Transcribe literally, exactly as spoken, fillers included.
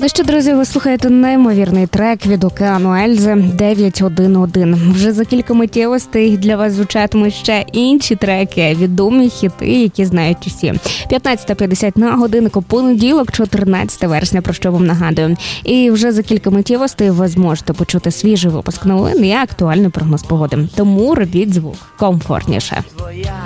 Ну що, друзі, ви слухаєте неймовірний трек від Океану Ельзи дев'ять один один. Вже за кілька миттєвостей для вас звучатимуть ще інші треки, відомі хіти, які знають усі. п'ятнадцята п'ятдесят на годиннику, понеділок, чотирнадцяте вересня, про що вам нагадую. І вже за кілька миттєвостей ви зможете почути свіжий випуск новин і актуальний прогноз погоди. Тому робіть звук комфортніше.